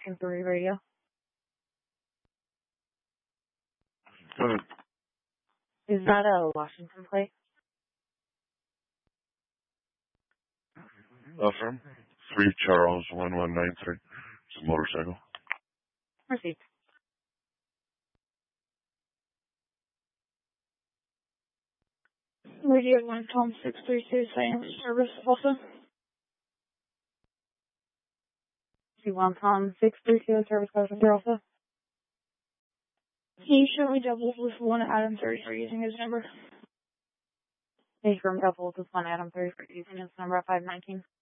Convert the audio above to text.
Lincoln 3 radio. Go ahead. Is that a Washington plate? Affirm. 3 Charles 1193. It's a motorcycle. Received. Radio 1 Tom 632 saying service also. 1 Tom 632 service customer also. He showed me doubles with 1 Adam 33 using his number. He from doubles with 1 Adam 33 using his number at 519.